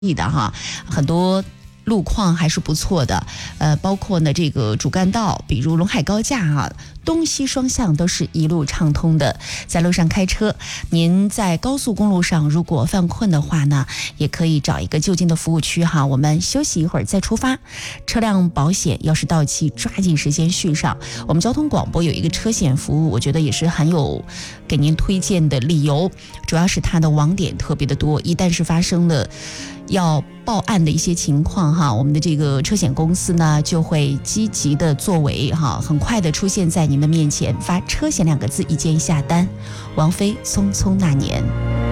意的哈，很多路况还是不错的，包括呢这个主干道，比如陇海高架啊，东西双向都是一路畅通的。在路上开车，您在高速公路上如果犯困的话呢，也可以找一个就近的服务区哈，我们休息一会儿再出发。车辆保险要是到期，抓紧时间续上。我们交通广播有一个车险服务，我觉得也是很有给您推荐的理由，主要是它的网点特别的多，一旦是发生了要报案的一些情况哈，我们的这个车险公司呢就会积极的作为哈，很快的出现在您的面前，发车险2个字一键下单。王菲《匆匆那年》。